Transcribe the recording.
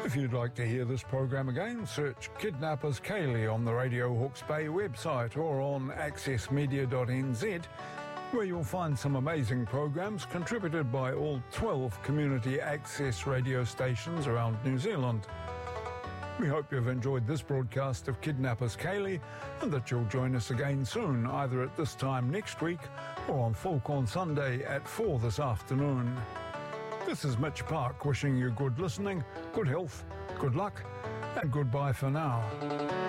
If you'd like to hear this program again, search Kidnappers Kaylee on the Radio Hawke's Bay website or on accessmedia.nz, where you'll find some amazing programs contributed by all 12 community access radio stations around New Zealand. We hope you've enjoyed this broadcast of Kidnappers Kaylee and that you'll join us again soon, either at this time next week or on Folk on Sunday at 4 this afternoon. This is Mitch Park wishing you good listening, good health, good luck, and goodbye for now.